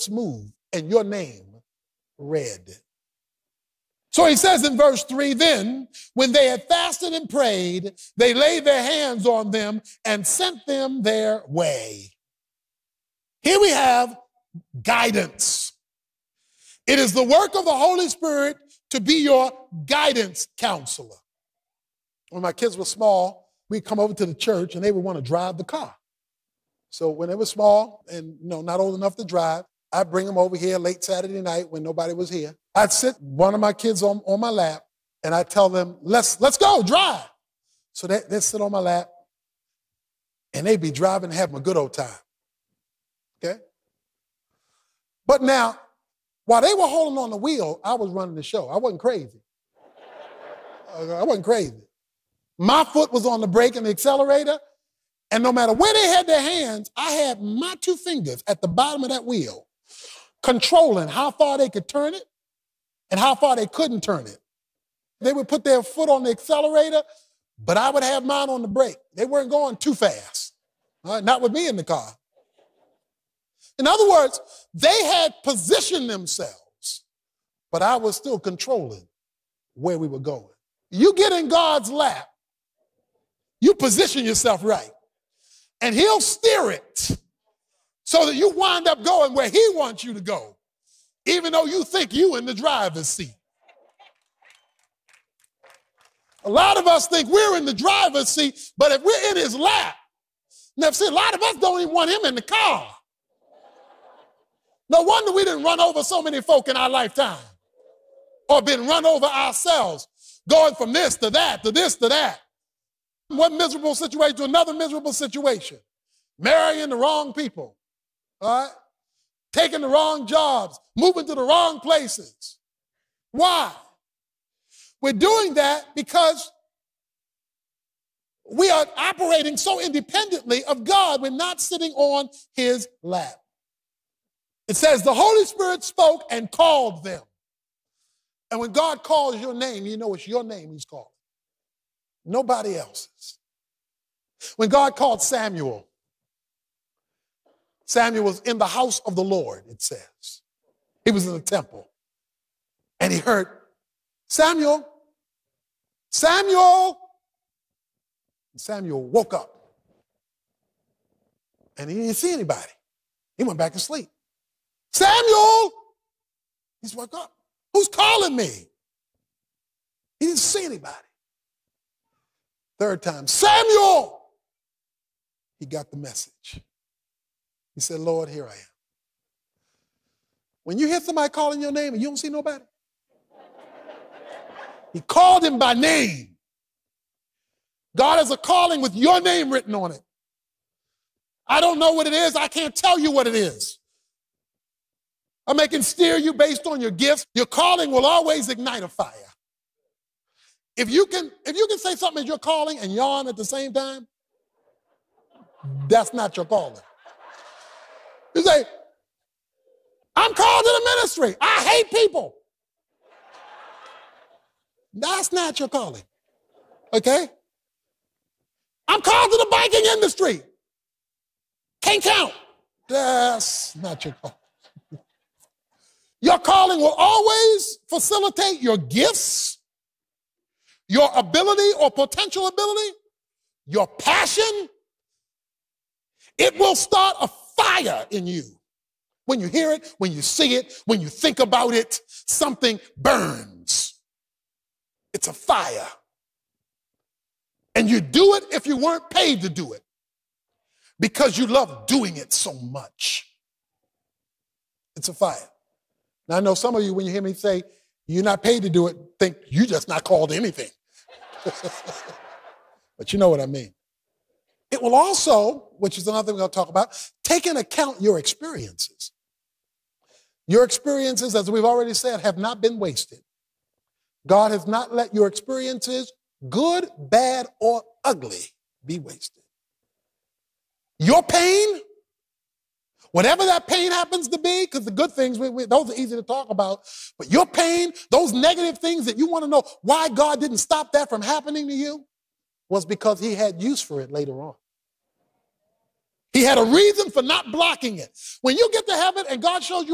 lips move and your name read. So he says in verse 3, then when they had fasted and prayed, they laid their hands on them and sent them their way. Here we have guidance. It is the work of the Holy Spirit to be your guidance counselor. When my kids were small, we'd come over to the church and they would want to drive the car. So when they were small and not old enough to drive, I'd bring them over here late Saturday night when nobody was here. I'd sit one of my kids on my lap and I'd tell them, let's go, drive. So they'd sit on my lap and they'd be driving and having a good old time. Okay? But now, while they were holding on the wheel, I was running the show. I wasn't crazy. My foot was on the brake and the accelerator, and no matter where they had their hands, I had my two fingers at the bottom of that wheel, controlling how far they could turn it and how far they couldn't turn it. They would put their foot on the accelerator, but I would have mine on the brake. They weren't going too fast, not with me in the car. In other words, they had positioned themselves, but I was still controlling where we were going. You get in God's lap, you position yourself right, and he'll steer it so that you wind up going where he wants you to go, even though you think you in the driver's seat. A lot of us think we're in the driver's seat, but if we're in his lap, now see, a lot of us don't even want him in the car. No wonder we didn't run over so many folk in our lifetime or been run over ourselves, going from this to that, to this to that. One miserable situation to another miserable situation. Marrying the wrong people, all right? Taking the wrong jobs, moving to the wrong places. Why? We're doing that because we are operating so independently of God. We're not sitting on his lap. It says the Holy Spirit spoke and called them. And when God calls your name, you know it's your name he's calling. Nobody else's. When God called Samuel, Samuel was in the house of the Lord, it says. He was in the temple. And he heard, Samuel, Samuel. And Samuel woke up. And he didn't see anybody. He went back to sleep. Samuel! He's woke up. Who's calling me? He didn't see anybody. Third time, Samuel! He got the message. He said, Lord, here I am. When you hear somebody calling your name and you don't see nobody, he called him by name. God has a calling with your name written on it. I don't know what it is. I can't tell you what it is. I can steer you based on your gifts. Your calling will always ignite a fire. If you can say something as your calling and yawn at the same time, that's not your calling. You say, I'm called to the ministry. I hate people. That's not your calling. Okay? I'm called to the banking industry. Can't count. That's not your calling. Your calling will always facilitate your gifts, your ability or potential ability, your passion. It will start a fire in you. When you hear it, when you see it, when you think about it, something burns. It's a fire. And you do it if you weren't paid to do it, because you love doing it so much. It's a fire. Now, I know some of you, when you hear me say you're not paid to do it, think you're just not called to anything. But you know what I mean. It will also, which is another thing we'll talk about, take into account your experiences. Your experiences, as we've already said, have not been wasted. God has not let your experiences, good, bad, or ugly, be wasted. Your pain, whatever that pain happens to be, because the good things, those are easy to talk about, but your pain, those negative things that you want to know why God didn't stop that from happening to you, was because he had use for it later on. He had a reason for not blocking it. When you get to heaven and God shows you